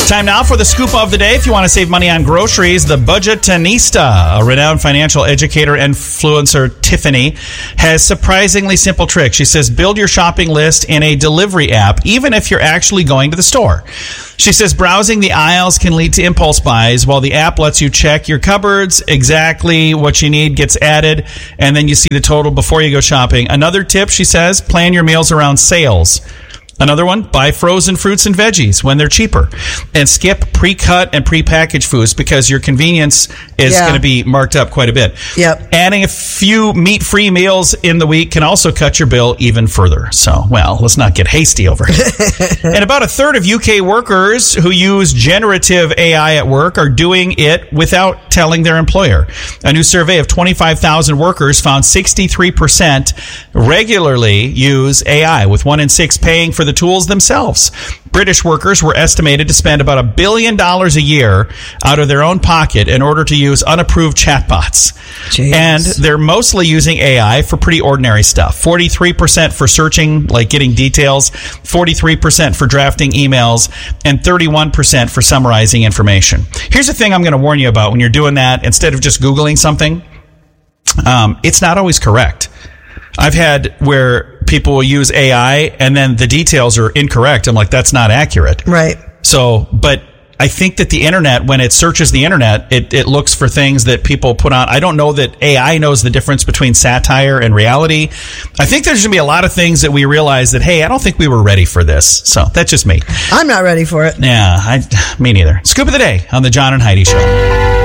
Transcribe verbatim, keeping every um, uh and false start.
Time now for the scoop of the day. If you want to save money on groceries, the Budgetanista, a renowned financial educator and influencer, Tiffany, has surprisingly simple trick. She says, build your shopping list in a delivery app, even if you're actually going to the store. She says browsing the aisles can lead to impulse buys, while the app lets you check your cupboards, exactly what you need gets added, and then you see the total before you go shopping. Another tip, she says, plan your meals around sales. Another one, buy frozen fruits and veggies when they're cheaper. And skip pre-cut and pre-packaged foods because your convenience is yeah. going to be marked up quite a bit. Yep. Adding a few meat-free meals in the week can also cut your bill even further. So, well, let's not get hasty over here. And about a third of U K workers who use generative A I at work are doing it without telling their employer. A new survey of twenty-five thousand workers found sixty-three percent regularly use A I, with one in six paying for the tools themselves. British workers were estimated to spend about a billion dollars a year out of their own pocket in order to use unapproved chatbots. Jeez. And they're mostly using A I for pretty ordinary stuff. forty-three percent for searching, like getting details, forty-three percent for drafting emails, and thirty-one percent for summarizing information. Here's the thing I'm going to warn you about when you're doing that. Instead of just Googling something, um, it's not always correct. I've had where people will use A I and then the details are incorrect. I'm like, that's not accurate. Right. So, but I think that the internet, when it searches the internet, it, it looks for things that people put on. I don't know that A I knows the difference between satire and reality. I think there's going to be a lot of things that we realize that, hey, I don't think we were ready for this. So that's just me. I'm not ready for it. Yeah, I, me neither. Scoop of the day on the John and Heidi Show.